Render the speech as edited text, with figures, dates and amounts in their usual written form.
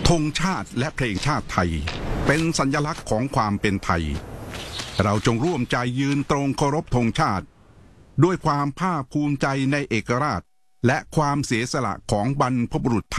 ธงชาติและเพลงชาติไทยเป็นสัญลักษณ์ของความเป็นไทยเราจงร่วมใจยืนตรงเคารพธงชาติด้วยความภาคภูมิใจในเอกราชและความเสียสละของบรรพบุรุษ